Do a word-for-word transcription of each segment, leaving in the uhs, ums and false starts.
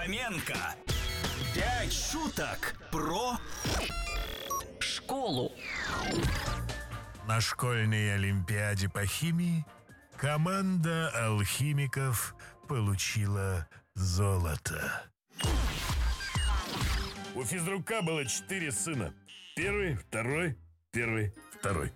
Фоменко. Пять шуток про школу. На школьной олимпиаде по химии команда алхимиков получила золото. У физрука было четыре сына. Первый, второй, первый, второй.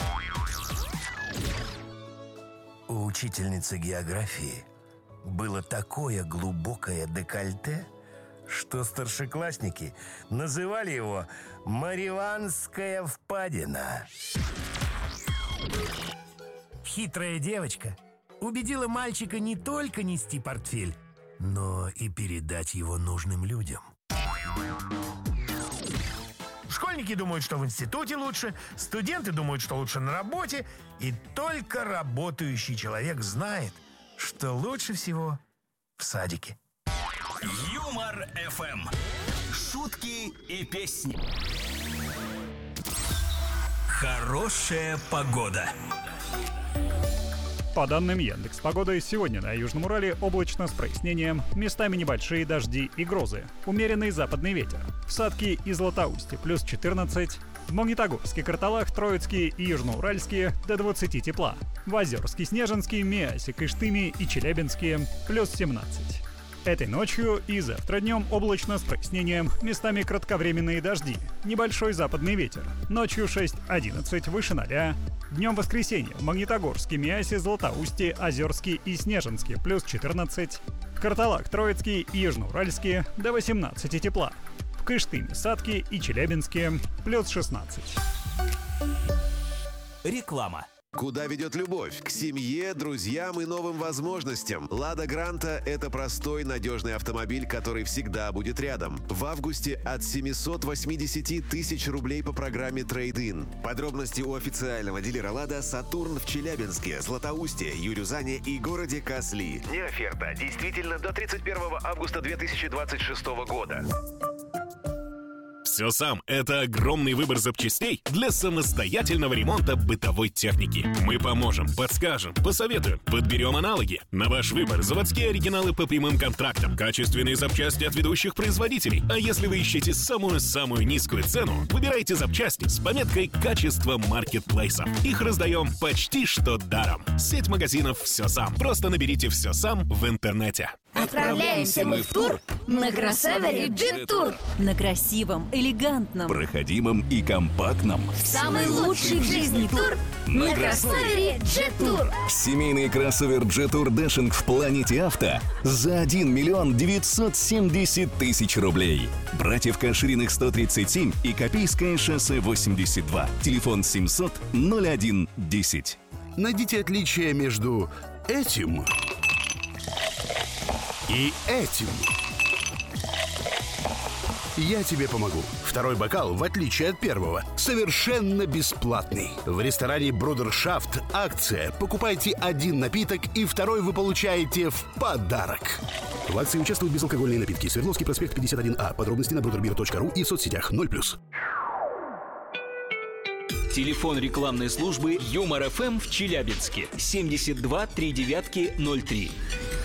У учительницы географии было такое глубокое декольте, что старшеклассники называли его «Мариванская впадина». Хитрая девочка убедила мальчика не только нести портфель, но и передать его нужным людям. Школьники думают, что в институте лучше, студенты думают, что лучше на работе, и только работающий человек знает, что лучше всего в садике. Юмор эф эм. Шутки и песни. Хорошая погода. По данным Яндекс.Погоды, сегодня на Южном Урале облачно с прояснением, местами небольшие дожди и грозы, умеренный западный ветер. В Сатке и Златоусте плюс четырнадцать, в Магнитогорске, Карталах, Троицке и Южноуральске до двадцати тепла, в Озерске, Снежинске, Миасе, Кыштыме и Челябинске плюс семнадцать. Этой ночью и завтра днем облачно с прояснением, местами кратковременные дожди, небольшой западный ветер, ночью шесть-одиннадцать выше ноля. Днем воскресенья в Магнитогорске, Миасе, Златоусте, Озерске и Снежинске плюс четырнадцать, в Карталах, Троицке и Южноуральске до восемнадцати тепла, в Кыштыме, Сатке и Челябинске плюс шестнадцать. Реклама. Куда ведет любовь? К семье, друзьям и новым возможностям. «Лада Гранта» — это простой, надежный автомобиль, который всегда будет рядом. В августе от семисот восьмидесяти тысяч рублей по программе «Трейд-ин». Подробности у официального дилера «Лада» «Сатурн» в Челябинске, Златоусте, Юрюзане и городе Касли. Не оферта. Действительно до тридцать первого августа две тысячи двадцать шестого года. «Все сам» — это огромный выбор запчастей для самостоятельного ремонта бытовой техники. Мы поможем, подскажем, посоветуем, подберем аналоги. На ваш выбор заводские оригиналы по прямым контрактам, качественные запчасти от ведущих производителей. А если вы ищете самую-самую низкую цену, выбирайте запчасти с пометкой «Качество маркетплейса». Их раздаем почти что даром. Сеть магазинов «Все сам». Просто наберите «Все сам» в интернете. Отправляемся мы в тур на кроссовере Jet-Tour. На красивом, элегантном, проходимом и компактном. Самый лучший в жизни тур на кроссовере Jet-Tour. Семейный кроссовер Jet-Tour Dashing в Планете Авто за один миллион девятьсот семьдесят тысяч рублей. Братьев Кашириных сто тридцать семь и Копейское шоссе восемьдесят два. Телефон семьсот ноль один десять. Найдите отличие между этим и этим. Я тебе помогу. Второй бокал, в отличие от первого, совершенно бесплатный. В ресторане Брудершафт акция. Покупайте один напиток, и второй вы получаете в подарок. В акции участвуют безалкогольные напитки. Свердловский проспект пятьдесят один А. Подробности на брудербир точка ру и в соцсетях ноль плюс. Телефон рекламной службы Юмор эф эм в Челябинске семьдесят два три девятки ноль три.